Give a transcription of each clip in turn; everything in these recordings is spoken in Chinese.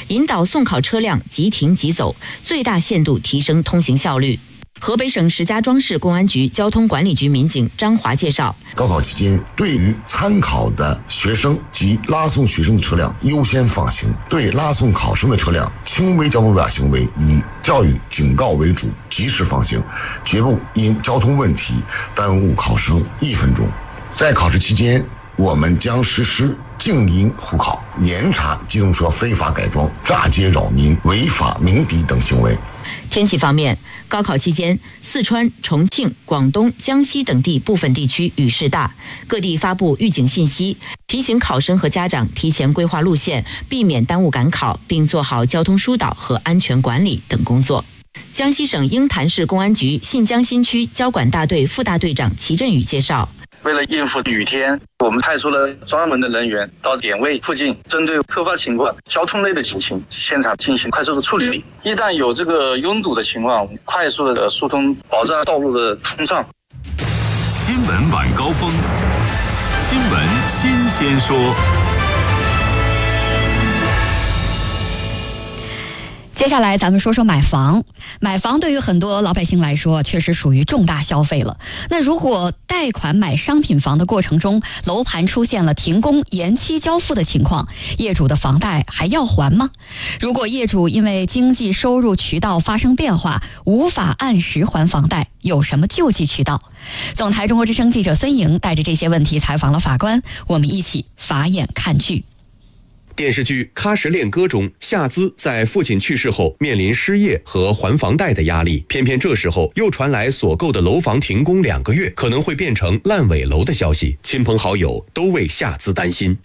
引导送考车辆即停即走，最大限度提升通行效率。河北省石家庄市公安局交通管理局民警张华介绍， 高考期间，对于参考的学生及拉送学生的车辆优先放行，对拉送考生的车辆轻微交通违法行为以教育警告为主，及时放行，绝不因交通问题耽误考生1分钟。在考试期间，我们将实施静音护考，严查机动车非法改装、炸街扰民、违法鸣笛等行为。 天气方面，高考期间，四川、重庆、广东、江西等地部分地区雨势大，各地发布预警信息，提醒考生和家长提前规划路线，避免耽误赶考，并做好交通疏导和安全管理等工作。江西省鹰潭市公安局信江新区交管大队副大队长齐振宇介绍， 为了应付雨天，我们派出了专门的人员到点位附近，针对突发情况、交通类的情形，现场进行快速的处理。一旦有这个拥堵的情况，快速的疏通，保障道路的通畅。 新闻晚高峰，新闻新鲜说。 接下来咱们说说买房。买房对于很多老百姓来说确实属于重大消费了。那如果贷款买商品房的过程中，楼盘出现了停工、延期交付的情况，业主的房贷还要还吗？如果业主因为经济收入渠道发生变化，无法按时还房贷，有什么救济渠道？总台中国之声记者孙莹带着这些问题采访了法官，我们一起法眼看剧。 电视剧《喀什恋歌》中，夏姿在父亲去世后面临失业和还房贷的压力，偏偏这时候又传来所购的楼房停工2个月，可能会变成烂尾楼的消息，亲朋好友都为夏姿担心。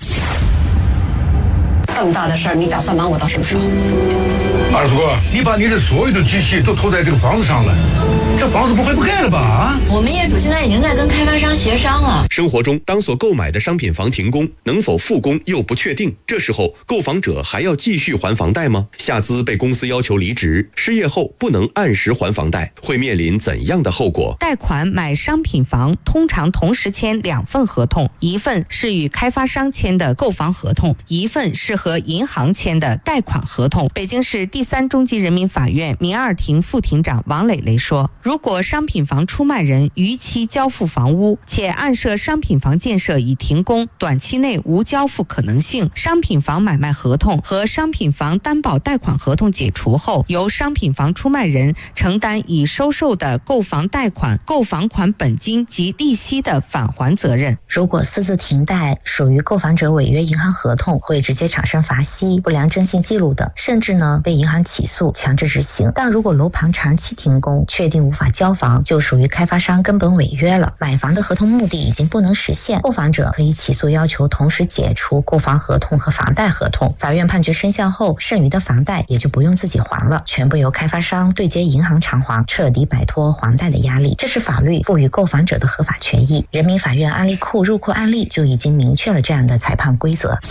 这么大的事儿，你打算瞒我到什么时候？ 二叔哥，你把你的所有的积蓄都投在这个房子上了，这房子不会不盖了吧？啊！ 我们业主现在已经在跟开发商协商了。 生活中，当所购买的商品房停工，能否复工又不确定，这时候购房者还要继续还房贷吗？夏姿被公司要求离职，失业后不能按时还房贷，会面临怎样的后果？ 贷款买商品房通常同时签2份合同，一份是与开发商签的购房合同，一份是和银行签的贷款合同。北京市第3中级人民法院民2庭副庭长王磊磊说，如果商品房出卖人逾期交付房屋，且案涉商品房建设已停工，短期内无交付可能性，商品房买卖合同和商品房担保贷款合同解除后，由商品房出卖人承担已收受的购房贷款、购房款本金及利息的返还责任。 如果私自停贷属于购房者违约银行合同，会直接产生罚息、不良征信记录等，甚至被银行起诉强制执行。但如果楼盘长期停工，确定无法交房，就属于开发商根本违约了，买房的合同目的已经不能实现，购房者可以起诉要求同时解除购房合同和房贷合同。法院判决生效后，剩余的房贷也就不用自己还了，全部由开发商对接银行偿还，彻底摆脱还贷的压力。这是法律赋予购房者的合法权益。人民法院案例库入库案例就已经明确了这样的裁判规则。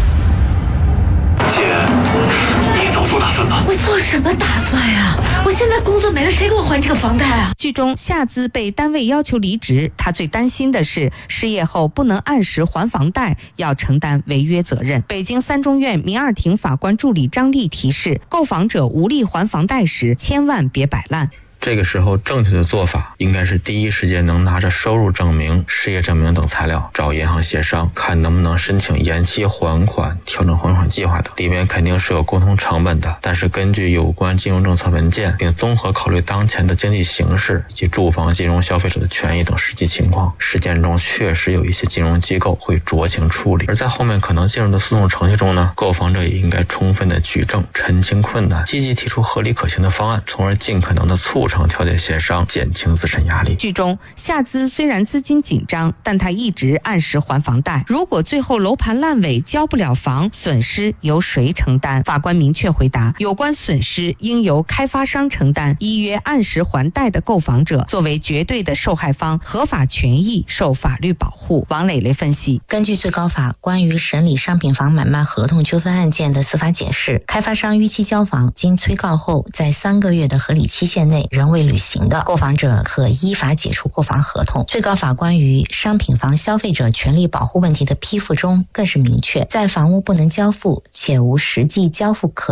姐，你早做打算吗？ 我做什么打算呀？我现在工作没了，谁给我还这个房贷啊？ 剧中夏姿被单位要求离职，她最担心的是失业后不能按时还房贷，要承担违约责任。北京3中院民2庭法官助理张丽提示，购房者无力还房贷时，千万别摆烂。 这个时候正确的做法应该是第一时间能拿着收入证明、失业证明等材料找银行协商，看能不能申请延期还款、调整还款计划等。里面肯定是有沟通成本的，但是根据有关金融政策文件，并综合考虑当前的经济形势以及住房金融消费者的权益等实际情况，实践中确实有一些金融机构会酌情处理。而在后面可能进入的诉讼程序中呢，购房者也应该充分的举证、澄清困难，积极提出合理可行的方案，从而尽可能的促成调解协商，减轻自身压力。 剧中夏姿虽然资金紧张，但她一直按时还房贷。如果最后楼盘烂尾交不了房，损失由谁承担？法官明确回答，有关损失应由开发商承担，依约按时还贷的购房者作为绝对的受害方，合法权益受法律保护。王磊磊分析， 根据最高法关于审理商品房买卖合同纠纷案件的司法解释，开发商逾期交房，经催告后在3个月的合理期限内仍未履行的，购房者可依法解除购房合同。最高法关于商品房消费者权利保护问题的批复中更是明确，在房屋不能交付且无实际交付可